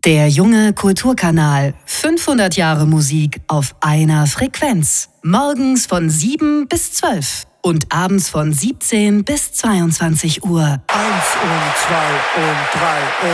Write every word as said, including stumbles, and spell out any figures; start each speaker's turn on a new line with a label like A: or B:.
A: Der junge Kulturkanal. fünfhundert Jahre Musik auf einer Frequenz. Morgens von sieben bis zwölf und abends von siebzehn bis zweiundzwanzig Uhr.
B: Eins und zwei und drei und